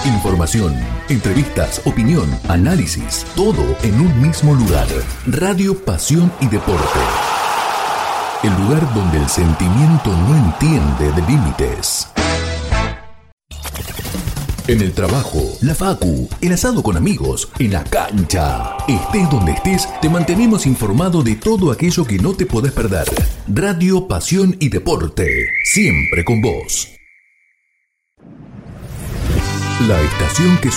Información, entrevistas, opinión, análisis, todo en un mismo lugar. Radio Pasión y Deporte. El lugar donde el sentimiento no entiende de límites. En el trabajo, la facu, el asado con amigos, en la cancha. Estés donde estés, te mantenemos informado de todo aquello que no te podés perder. Radio Pasión y Deporte, siempre con vos. La estación que